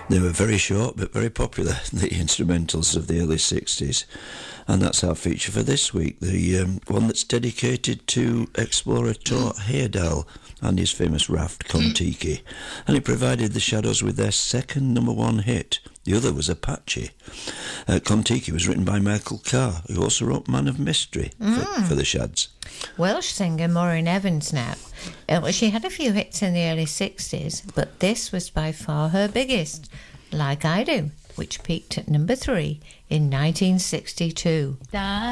They were very short but very popular, the instrumentals of the early 60s. And that's our feature for this week, the one that's dedicated to explorer Tor Heyerdahl and his famous raft Kon-Tiki. And it provided the Shadows with their second number one hit. The other was Apache. Kon-Tiki was written by Michael Carr, who also wrote Man of Mystery for the Shads. Welsh singer Maureen Evans now. She had a few hits in the early 60s, but this was by far her biggest, Like I Do, which peaked at number 3 in 1962.